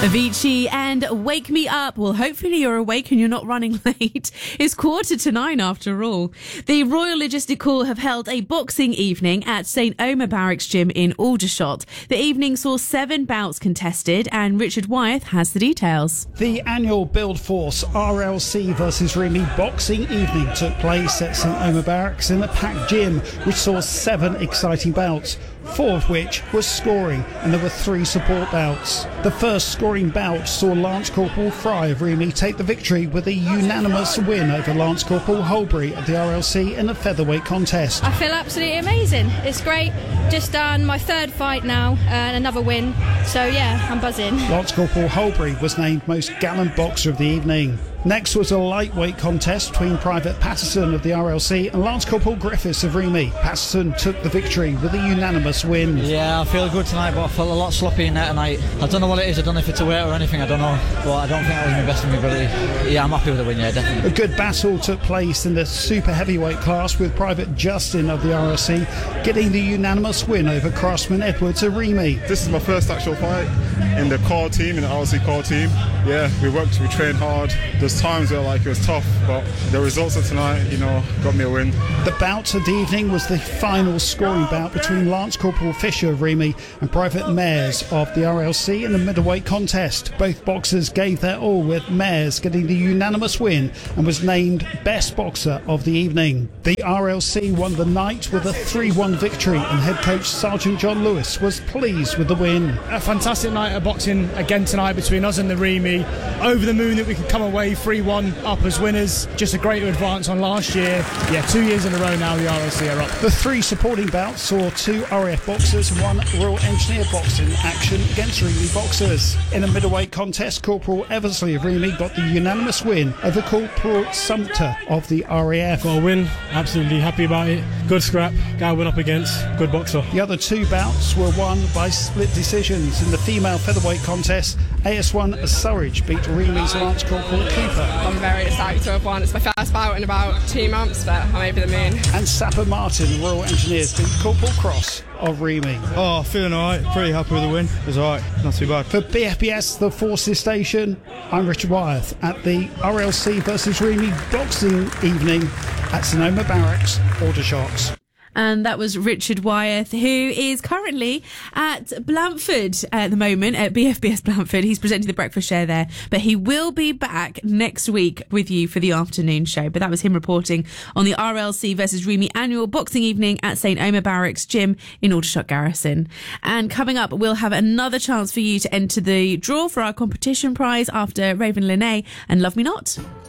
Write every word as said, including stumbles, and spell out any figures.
Avicii and Wake Me Up. Well, hopefully you're awake and you're not running late. It's quarter to nine after all. The Royal Logistical have held a boxing evening at Saint Omer Barracks Gym in Aldershot. The evening saw seven bouts contested, and Richard Wyeth has the details. The annual Build Force R L C versus Remy boxing evening took place at Saint Omer Barracks in a packed gym, which saw seven exciting bouts, four of which were scoring, and there were three support bouts. The first scoring bout saw Lance Corporal Fry of Remy take the victory with a unanimous win over Lance Corporal Holbury at the R L C in a featherweight contest. I feel absolutely amazing. It's great. Just done my third fight now and another win. So yeah, I'm buzzing. Lance Corporal Holbury was named most gallant boxer of the evening. Next was a lightweight contest between Private Patterson of the R L C and Lance Corporal Griffiths of Remy. Patterson took the victory with a unanimous win. Yeah, I feel good tonight, but I felt a lot sloppy in there tonight. I don't know what it is, I don't know if it's a weight or anything, I don't know. But I don't think that was my best of my ability. Yeah, I'm happy with the win, yeah, definitely. A good battle took place in the super heavyweight class with Private Justin of the R L C getting the unanimous win over Crossman Edwards of Remy. This is my first actual fight in the core team, in the R L C core team. Yeah, we worked, we trained hard. There's times where like it was tough, but the results of tonight, you know, got me a win. The bout of the evening was the final scoring bout between Lance Corporal Fisher of Remy and Private Mayers of the R L C in the middleweight contest. Both boxers gave their all, with Mayers getting the unanimous win and was named best boxer of the evening. The R L C won the night with a three one victory, and head coach Sergeant John Lewis was pleased with the win. A fantastic night of boxing again tonight between us and the Remy. Over the moon that we could come away three one up as winners. Just a great advance on last year. Yeah, two years in a row now the R L C are up. The three supporting bouts saw two R A F boxers and one Royal Engineer boxing action against Remy boxers. In a middleweight contest, Corporal Eversley of Remy got the unanimous win over Corporal Sumter of the R A F. Got a win, absolutely happy about it. Good scrap, guy I went up against, good boxer. The other two bouts were won by split decisions. In the female featherweight contest, A S one Surridge beat Remy's Lance Corporal Cooper. I'm very excited to have won. It's my first bout in about two months, but I'm over the moon. And Sapper Martin, Royal Engineers, beat Corporal Cross of Remy. Oh, feeling alright, pretty happy with the win. It was alright, not too bad. For B F B S, the Forces Station, I'm Richard Wyeth at the R L C versus Remy boxing evening at Saint Omer Barracks, Aldershot. And that was Richard Wyeth, who is currently at Blandford at the moment, at B F B S Blandford. He's presenting the breakfast share there, but he will be back next week with you for the afternoon show. But that was him reporting on the R L C versus Remy annual boxing evening at Saint Omer Barracks Gym in Aldershot Garrison. And coming up, we'll have another chance for you to enter the draw for our competition prize after Raven Linné and Love Me Not.